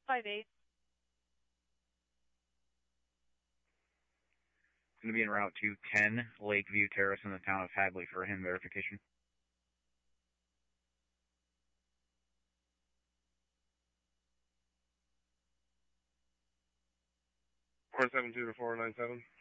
5-8. Going to be en route to 10 Lakeview Terrace in the town of Hadley for HIN verification. 472 to 497.